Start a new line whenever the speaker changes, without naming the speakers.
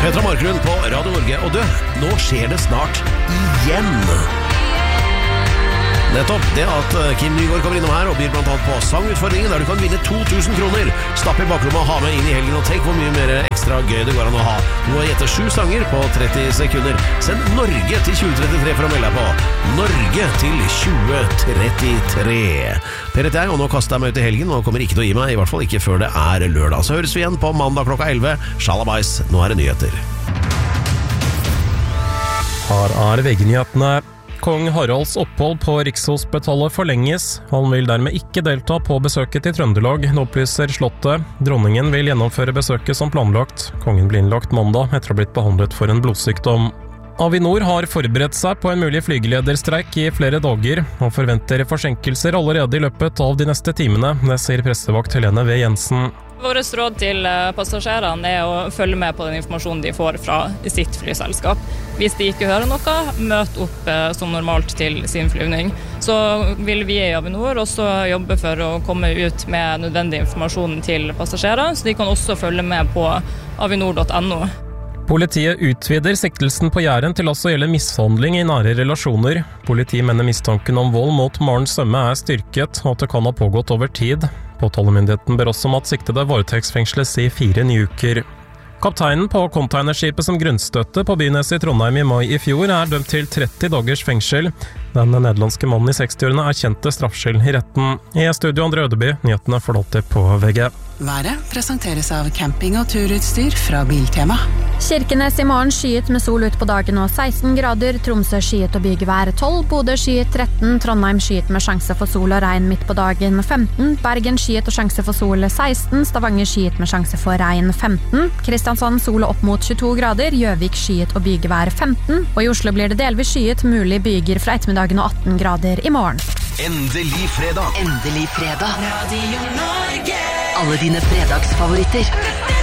Petra Marklund på Radio Norge. Og du, nå skjer det snart igjen. Nettopp det at Kim Nygaard kommer innom her og byr blant annet på sangutfordringen, der du kan vinne 2000 kroner. Stapp i bakrommet og ha med inn i helgen, og tenk hvor mye mer ekstra gøy det går an å ha. Du må gjette 7 sanger på 30 sekunder. Send Norge til 2033 for å melde deg på. Norge til 2033. Per heter jeg, og nå kaster jeg meg ut i helgen, og kommer ikke til å gi meg, i hvert fall ikke før det er lørdag. Så høres vi igjen på mandag klokka 11. Shalabais, nå er det nyheter.
Her er VG-nyhetene. Kong Haralds opphold på Rikshospitalet forlenges. Han vil dermed ikke delta på besøket til Trøndelag, opplyser Slottet. Dronningen vil gjennomføre besøket som planlagt. Kongen blir innlagt mandag etter å ha blitt behandlet for en blodsykdom. Avinor har forberedt seg på en mulig flygelederstreik i flere dager, og forventer forsinkelser allerede i løpet av de neste timene. Det sier pressevakt Helene V. Jensen.
Vårt råd til passasjerene er å følge med på den informasjonen de får fra sitt flyselskap. Hvis de ikke hører noe, møt opp som normalt til sin flyvning. Så vil vi i Avinor også jobbe for å komme ut med nødvendig informasjon til passasjerer, så de kan også følge med på avinor.no.
Politiet utvider siktelsen på Jæren til også å gjelde mishandling i nære relasjoner. Politiet mener mistanken om vold mot Maren Sømme er styrket, og at det kan ha pågått over tid. Påtalemyndigheten ber også om at siktede varetektsfengsles i 4 nye uker. Kapteinen på containerskipet som grunnstøtte på Byneset i Trondheim i mai i fjor er dømt til 30 dagers fengsel. Den nederlandske mannen i 60-årene er kjent til straffskyld i retten. I studio Andre Ødeby, nyhetene får alltid på VG.
Været presenteres av camping- og turutstyr fra Biltema.
Kirkenes i morgen skyet med sol ut på dagen og 16 grader, Tromsø skyet og bygevær 12, Bodø skyet 13, Trondheim skyet med sjanse for sol og regn midt på dagen 15, Bergen skyet og sjanse for sol 16, Stavanger skyet med sjanse for regn 15, Kristiansand sol opp mot 22 grader, Gjøvik skyet og bygevær 15, og i Oslo blir det delvis skyet, mulig byger fra ettermiddagen og 18 grader i morgen.
Endelig fredag.
Endelig fredag. Radio Norge. Alle dine fredagsfavoritter.